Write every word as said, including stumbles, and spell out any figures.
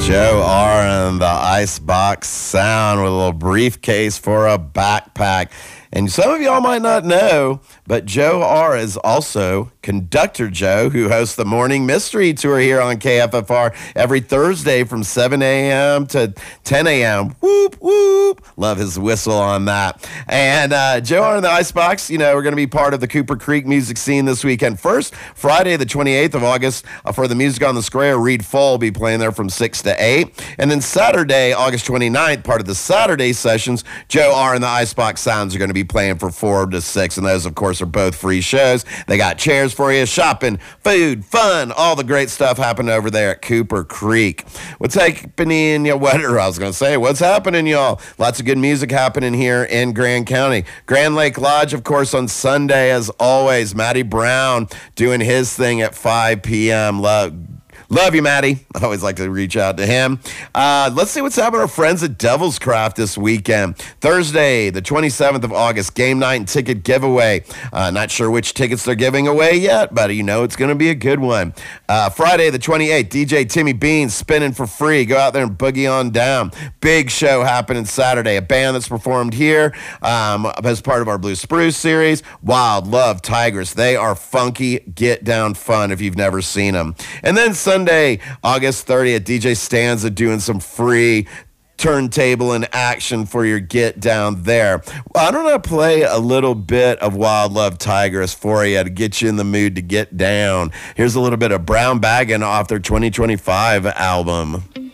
Joe R. and the Icebox Sound with a little briefcase for a backpack. And some of y'all might not know, but Joe R. is also Conductor Joe, who hosts the Morning Mystery Tour here on K F F R every Thursday from seven a.m. to ten a.m. Whoop, whoop. Love his whistle on that. And uh, Joe R. and the Icebox, you know, we're going to be part of the Cooper Creek music scene this weekend. First, Friday, the twenty-eighth of August, uh, for the Music on the Square, Reed Full will be playing there from six to eight. And then Saturday, August twenty-ninth, part of the Saturday sessions, Joe R. and the Icebox Sounds are going to be playing for four to six. And those, of course, are both free shows. They got chairs for you, shopping, food, fun, all the great stuff happening over there at Cooper Creek. What's happening, you what I was going to say, what's happening, y'all? Lots of good music happening here in Grand County. Grand Lake Lodge, of course, on Sunday, as always. Matty Brown doing his thing at five p.m. Love. Love you, Matty. I always like to reach out to him. Uh, let's see what's happening to our friends at Devil's Craft this weekend. Thursday, the twenty-seventh of August, game night and ticket giveaway. Uh, not sure which tickets they're giving away yet, but you know it's going to be a good one. Uh, Friday, the twenty-eighth, D J Timmy Bean spinning for free. Go out there and boogie on down. Big show happening Saturday. A band that's performed here um, as part of our Blue Spruce series, Wild Love Tigers. They are funky, get down fun if you've never seen them. And then Sunday, Sunday, August thirtieth, D J Stanza doing some free turntable and action for your get down there. Why don't I play a little bit of Wild Love Tigers for you to get you in the mood to get down? Here's a little bit of Brown Baggin' off their twenty twenty-five album.